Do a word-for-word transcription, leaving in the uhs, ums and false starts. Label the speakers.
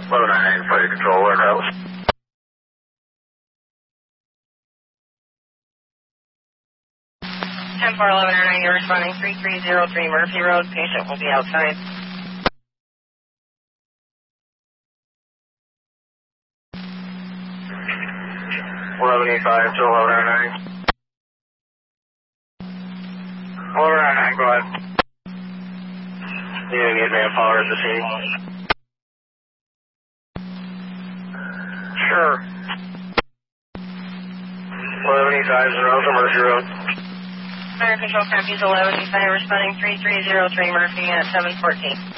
Speaker 1: eleven nine, flight control, warehouse.
Speaker 2: ten four eleven nine, you're responding three three zero three Murphy Road. Patient will be outside.
Speaker 1: eleven eighty-five to eleven oh nine. eleven oh nine, go ahead. You need manpower at the scene? Sure. eleven eighty-five is around Murphy Road.
Speaker 2: Fire control copies eleven eighty-five, responding three three zero three Murphy at seven fourteen.